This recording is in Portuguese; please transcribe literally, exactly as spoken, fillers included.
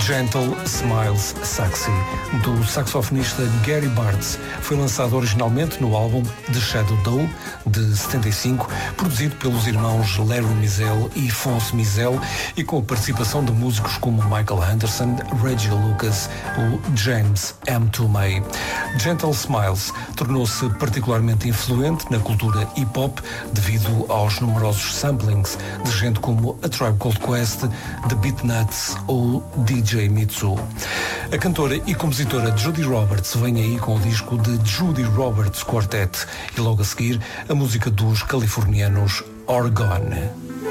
Gentle Smiles Sexy, do saxofonista Gary Bartz, foi lançado originalmente no álbum The Shadow Doe, de setenta e cinco, produzido pelos irmãos Larry Mizell e Fonse Mizell, e com a participação de músicos como Michael Henderson, Reggie Lucas ou James M. Toomey. Gentle Smiles tornou-se particularmente influente na cultura hip-hop devido aos numerosos samplings de gente como A Tribe Called Quest, The Beatnuts ou D J Mitsu. A cantora e compositora Judy Roberts vem aí com o disco de Judy Roberts Quartet e logo a seguir a música dos californianos Oregon.